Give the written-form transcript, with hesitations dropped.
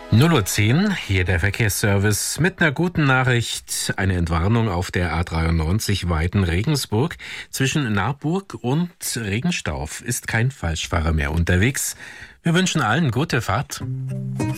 0:10 Uhr, hier der Verkehrsservice mit einer guten Nachricht. Eine Entwarnung auf der A93 Weiden-Regensburg. Zwischen Naarburg und Regenstauf ist kein Falschfahrer mehr unterwegs. Wir wünschen allen gute Fahrt.